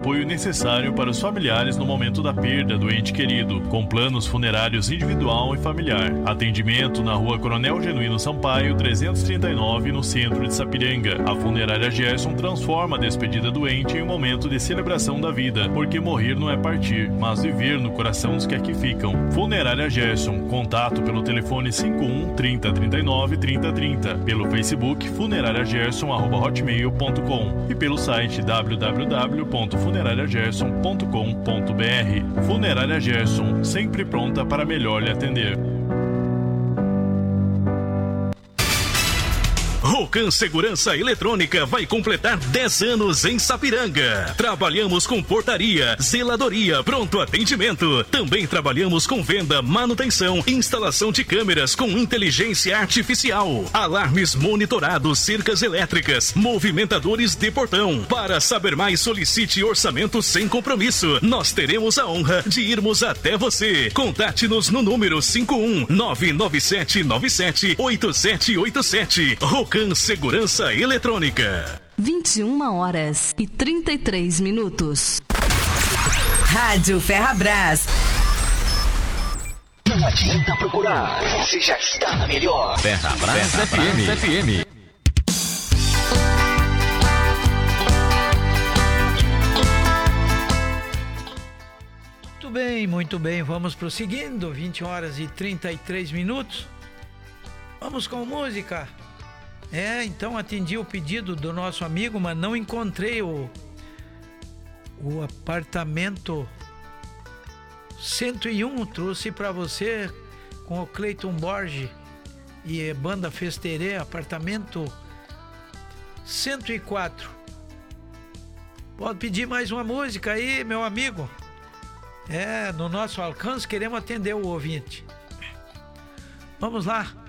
apoio necessário para os familiares no momento da perda do ente querido, com planos funerários individual e familiar. Atendimento na Rua Coronel Genuíno Sampaio, 339, no centro de Sapiranga. A Funerária Gerson transforma a despedida do ente em um momento de celebração da vida, porque morrer não é partir, mas viver no coração dos que aqui ficam. Funerária Gerson, contato pelo telefone 51 30 39 30 30, pelo Facebook funerariagerson@hotmail.com e pelo site www.funerariagerson.com.br. Funerária Gerson, sempre pronta para melhor lhe atender. Rocan Segurança Eletrônica vai completar 10 anos em Sapiranga. Trabalhamos com portaria, zeladoria, pronto atendimento. Também trabalhamos com venda, manutenção, instalação de câmeras com inteligência artificial, alarmes monitorados, cercas elétricas, movimentadores de portão. Para saber mais, solicite orçamento sem compromisso. Nós teremos a honra de irmos até você. Contate-nos no número 51 99797 8787. Rocan Segurança Eletrônica. 21h33. Rádio Ferrabras. Não adianta procurar, você já está na melhor. Ferrabras FM. Muito bem, vamos prosseguindo, 20h33. Vamos com música. Então atendi o pedido do nosso amigo, mas não encontrei o apartamento 101, trouxe para você com o Cleiton Borges e Banda Festerê, apartamento 104. Pode pedir mais uma música aí, meu amigo? No nosso alcance, queremos atender o ouvinte. Vamos lá.